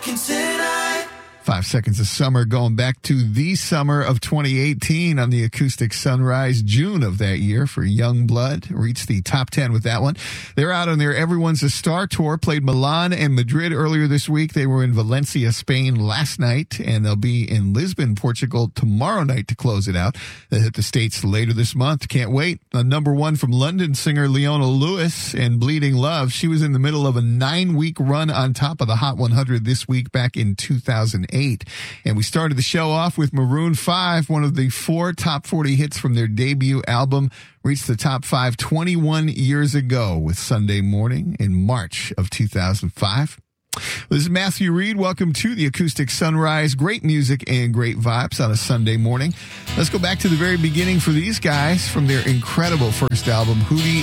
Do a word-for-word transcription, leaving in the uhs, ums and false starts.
Five Seconds of Summer, going back to the summer of twenty eighteen on the Acoustic Sunrise, June of that year for Youngblood. Reached the top ten with that one. They're out on their Everyone's a Star tour, played Milan and Madrid earlier this week. They were in Valencia, Spain last night, and they'll be in Lisbon, Portugal tomorrow night to close it out. They hit the States later this month. Can't wait. A number one from London singer Leona Lewis and Bleeding Love. She was in the middle of a nine-week run on top of the Hot one hundred this week back in two thousand eight. And we started the show off with Maroon five, one of the four top forty hits from their debut album, reached the top five twenty-one years ago with Sunday Morning in March of two thousand five. This is Matthew Reed. Welcome to the Acoustic Sunrise. Great music and great vibes on a Sunday morning. Let's go back to the very beginning for these guys from their incredible first album, Hootie